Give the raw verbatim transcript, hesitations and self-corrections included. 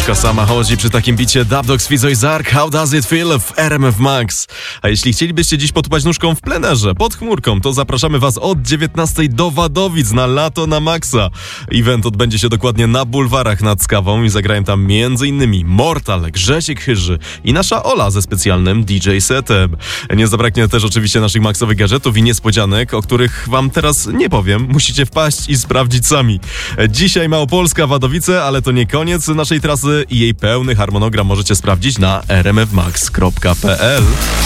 Rączka sama chodzi przy takim bicie. Dubdogs, Fizo i Zark, How Does It Feel w R M F Max. A jeśli chcielibyście dziś potupać nóżką w plenerze, pod chmurką, to zapraszamy was od dziewiętnastej do Wadowic na Lato na Maxa. Event odbędzie się dokładnie na bulwarach nad Skawą i zagrają tam m.in. Mortal, Grzesiek Chyży i nasza Ola ze specjalnym D J setem. Nie zabraknie też oczywiście naszych maksowych gadżetów i niespodzianek, o których wam teraz nie powiem. Musicie wpaść i sprawdzić sami. Dzisiaj Małopolska, Wadowice, ale to nie koniec naszej trasy i jej pełny harmonogram możecie sprawdzić na r m f max kropka p l.